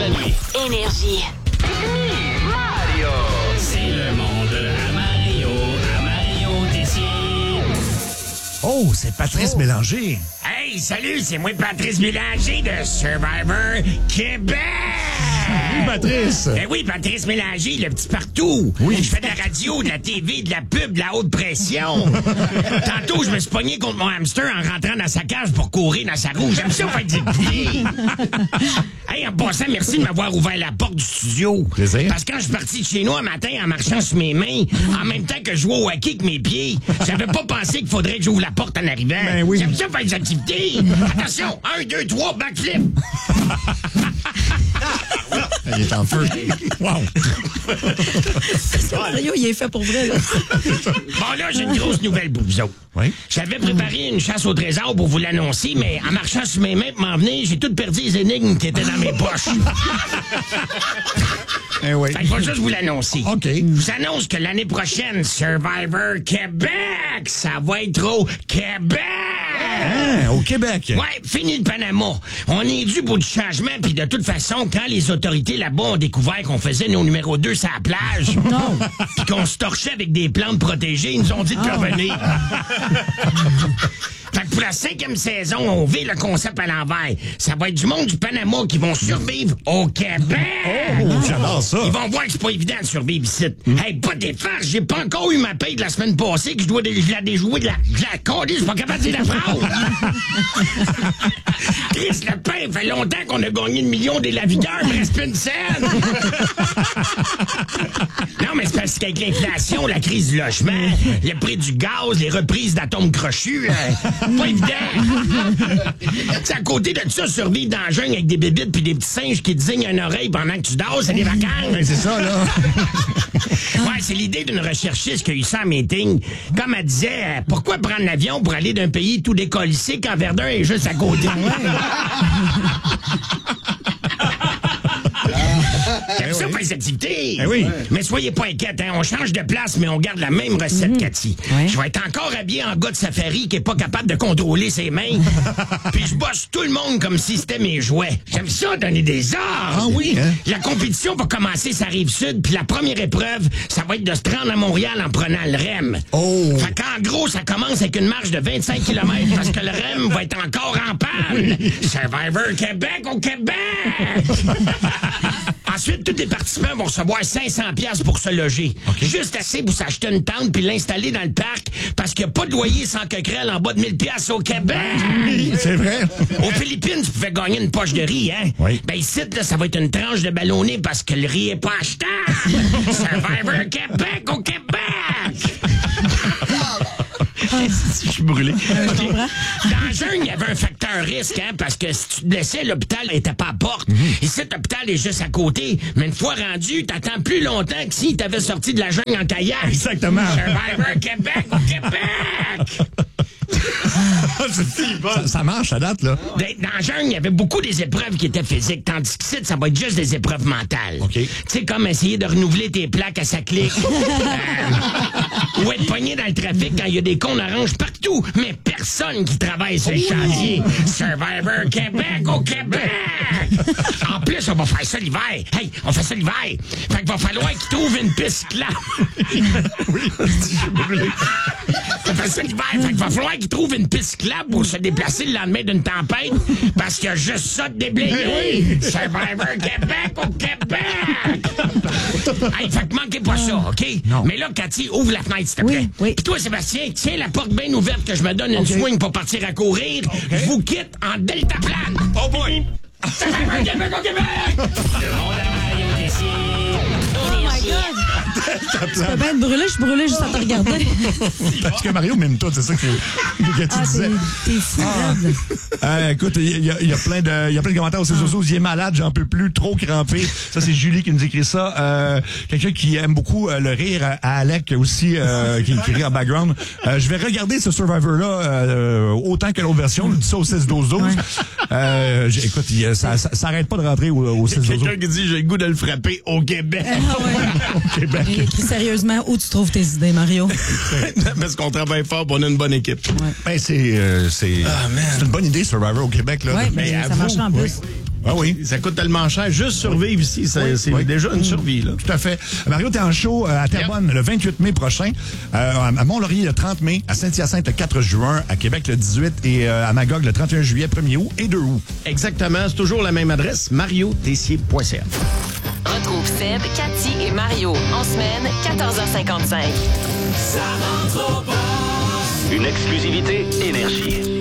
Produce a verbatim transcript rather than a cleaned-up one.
la nuit. Énergie. Mario! C'est le monde à Mario, à Mario Tessier. Oh, c'est Patrice oh. Bélanger. Hey, salut, c'est moi Patrice Bélanger de Survivor Québec! Oui, Patrice! Ben oui, Patrice Bélanger, le petit partout. Oui. Je fais de la radio, de la T V, de la pub, de la haute pression. Tantôt, je me suis pogné contre mon hamster en rentrant dans sa cage pour courir dans sa roue. J'aime ça faire du pied. Hey, en passant, merci de m'avoir ouvert la porte du studio. Plaisir. Parce que quand je suis parti de chez nous un matin en marchant sur mes mains, en même temps que je jouais au hockey avec mes pieds, j'avais pas pensé qu'il faudrait que j'ouvre la porte en arrivant. Ben oui. J'aime ça faire des activités. Attention, un, deux, trois, backflip. Il est en feu. Wow! Mario, il est fait pour vrai, là. Bon, là, j'ai une grosse nouvelle pour vous autres. Oui? J'avais préparé une chasse au trésor pour vous l'annoncer, mais en marchant sur mes mains pour m'en venir, j'ai tout perdu les énigmes qui étaient dans mes poches. Eh oui. Fait que faut juste vous l'annoncer. OK. Je vous annonce que l'année prochaine, Survivor Québec, ça va être au Québec! Ah, au Québec. Ouais, fini le Panama. On est dû pour du changement, puis de toute façon, quand les autorités là-bas ont découvert qu'on faisait nos numéros deux sur la plage, Non. puis qu'on se torchait avec des plantes protégées, ils nous ont dit de revenir. Fait que pour la cinquième saison, on vit le concept à l'envers. Ça va être du monde du Panama qui vont survivre au Québec. Oh, j'adore ça. Ils vont voir que c'est pas évident de survivre ici. Mm. Hey, pas des farces, j'ai pas encore eu ma paye de la semaine passée que je dois dé- je la déjouer de la... Je la condis, je suis pas capable de dire la phrase. Chris, le pain, fait longtemps qu'on a gagné le million des lavigueurs, il me reste plus une scène. Non, mais c'est parce qu'avec l'inflation, la crise du logement, le prix du gaz, les reprises d'atomes crochus, euh, pas évident. C'est à côté de ça, survivre dans la jungle avec des bébites puis des petits singes qui te zignent une oreille pendant que tu dors, c'est des vacances. Ben, c'est ça, là. Ouais, c'est l'idée d'une recherchiste qui a eu ça en meeting. Comme elle disait, euh, pourquoi prendre l'avion pour aller d'un pays tout décollissé quand Verdun est juste à côté? J'aime ça pour les activités. Eh oui. Mais soyez pas inquiètes, hein, on change de place, mais on garde la même recette, mmh. Cathy. Ouais. Je vais être encore habillé en gars de safari qui est pas capable de contrôler ses mains. Puis je bosse tout le monde comme si c'était mes jouets. J'aime ça, donner des ordres. Ah oui, hein? La compétition va commencer sa rive sud, puis la première épreuve, ça va être de se rendre à Montréal en prenant le R E M. Oh. Fait qu'en gros, ça commence avec une marche de vingt-cinq kilomètres parce que le R E M va être encore en panne. Survivor Québec au Québec! Ensuite, tous les participants vont recevoir cinq cents piastres pour se loger. Okay. Juste assez pour s'acheter une tente puis l'installer dans le parc parce qu'il n'y a pas de loyer sans coquerelle en bas de mille piastres au Québec. C'est vrai. Aux Philippines, tu pouvais gagner une poche de riz, hein? Oui. Ben ici, là, ça va être une tranche de ballonné parce que le riz est pas achetable. Survivor Québec au Québec! Je suis brûlé. Okay. Dans le jungle, il y avait un facteur risque, hein, parce que si tu te blessais, l'hôpital n'était pas à porte. Mm-hmm. Ici, l'hôpital est juste à côté. Mais une fois rendu, t'attends plus longtemps que s'il t'avait sorti de la jungle en kayak. Exactement. Survivor Québec au Québec! ça, ça marche, ça date, là. Dans la jungle, il y avait beaucoup des épreuves qui étaient physiques, tandis que ici, ça va être juste des épreuves mentales. OK. Tu sais, comme essayer de renouveler tes plaques à sa clique. euh, ou être pogné dans le trafic quand il y a des cons oranges partout, mais personne qui travaille sur les chantiers. Survivor Québec au Québec! En plus, on va faire ça l'hiver. Hey, on fait ça l'hiver. Fait qu'il va falloir qu'ils trouvent une piste cyclable. Oui, je suis brûlé. On fait ça l'hiver. Fait qu'il va falloir qu'ils trouvent une piste cyclable pour se déplacer le lendemain d'une tempête parce qu'il y a juste ça de déblayé. Survivor Québec au Québec! Hey, fait que manquez pas ça, OK? Non. Mais là, Cathy, ouvre la fenêtre, s'il te plaît. Oui, oui. Puis toi, Sébastien, tiens la porte bien ouverte que je me donne une okay. swing pour partir à courir. Okay. Je vous quitte en deltaplane. Oh boy! Survivor Québec au Québec! Le monde à Mario Tessier. Oh my God! Tu peux bien être brûlé, je suis brûlé juste à te regarder. Parce que Mario m'aime tout, c'est ça que, que tu ah, disais. T'es, t'es fou, ah. euh, Écoute, il y, y, y a plein de, y a plein de commentaires sur les réseaux. Il est malade, j'en peux plus, trop crampé. Ça, c'est Julie qui nous écrit ça. Euh, quelqu'un qui aime beaucoup euh, le rire à Alec aussi, euh, qui, qui rit en background. Euh, je vais regarder ce Survivor-là euh, autant que l'autre version. Je dis ça au six douze douze. Ouais. Euh, écoute, il, ça, ça, ça arrête pas de rentrer au, au six douze douze. Quelqu'un qui dit j'ai le goût de le frapper au Québec. Ah, ouais. Au Québec. Et, sérieusement, où tu trouves tes idées, Mario? Parce qu'on travaille fort pour on a une bonne équipe. Ouais. Ben, c'est, euh, c'est, oh, c'est une bonne idée, Survivor au Québec. Là. Oui, mais ça marchera en plus. Oui. Ah oui. Ça coûte tellement cher. Juste survivre ici, c'est, Oui, c'est oui. déjà une survie, là. Tout à fait. Mario, t'es en show euh, à Terrebonne le vingt-huit mai prochain, euh, à Mont-Laurier le trente mai, à Saint-Hyacinthe le quatre juin, à Québec le dix-huit et euh, à Magog le trente et un juillet, premier août et deux août. Exactement. C'est toujours la même adresse, mario tessier point c a. Retrouve Seb, Cathy et Mario en semaine, quatorze heures cinquante-cinq. Ça rentre au poste. Une exclusivité Énergie.